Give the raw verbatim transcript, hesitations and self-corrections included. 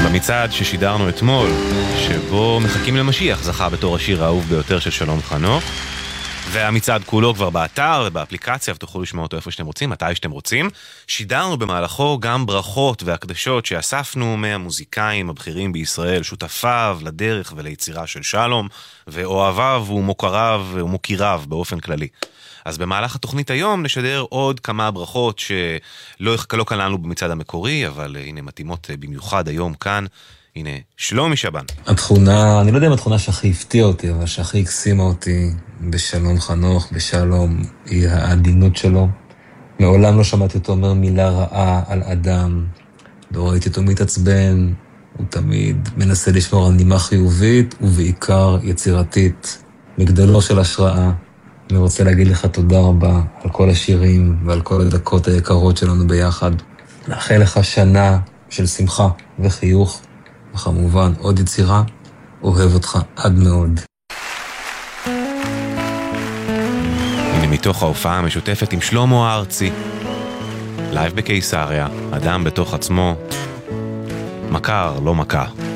במצעד ששידרנו אתמול, שבו מחכים למשיח, זכה בתור השיר האהוב ביותר של שלום חנוך, והמצעד כולו כבר באתר ובאפליקציה, ותוכלו לשמוע אותו איפה שאתם רוצים, מתי שאתם רוצים. שידרנו במהלכו גם ברכות והקדשות שאספנו מהמוזיקאים הבכירים בישראל, שותפיו לדרך וליצירה של שלום, ואוהביו ומוכריו ומוקיריו באופן כללי. אז במהלך התוכנית היום נשדר עוד כמה ברכות שלא לא כאן לנו במצעד המקורי, אבל הנה מתאימות במיוחד היום כאן. הנה, שלומי שבן. התכונה, אני לא יודע אם התכונה שהכי הפתיעה אותי, אבל שהכי הקסימה אותי בשלום חנוך, בשלום, היא העדינות שלו. מעולם לא שמעתי אותו אומר מילה רעה על אדם, לא ראיתי אותו מתעצבן, הוא תמיד מנסה לשמור על נימה חיובית, ובעיקר יצירתית, מגדלו של השראה. אני רוצה להגיד לך תודה רבה על כל השירים ועל כל הדקות היקרות שלנו ביחד. נאחל לך שנה של שמחה וחיוך, וכמובן עוד יצירה, אוהב אותך עד מאוד. הנה מתוך ההופעה המשותפת עם שלמה הארצי, לייב בקיסריה, אדם בתוך עצמו, מכר לא מכה.